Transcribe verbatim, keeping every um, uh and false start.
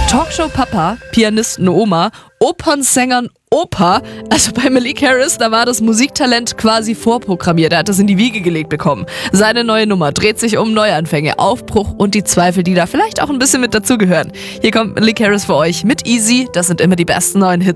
Talkshow-Papa, Pianisten-Oma, Opernsängern Opa. Also bei Malik Harris, da war das Musiktalent quasi vorprogrammiert. Er hat das in die Wiege gelegt bekommen. Seine neue Nummer dreht sich um Neuanfänge, Aufbruch und die Zweifel, die da vielleicht auch ein bisschen mit dazugehören. Hier kommt Malik Harris für euch mit Easy. Das sind immer die besten neuen Hits.